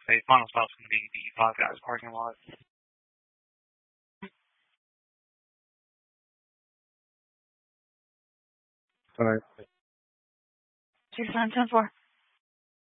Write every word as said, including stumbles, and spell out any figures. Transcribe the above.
The final stop's going to be the Five Guys parking lot. All right. Two nine ten four.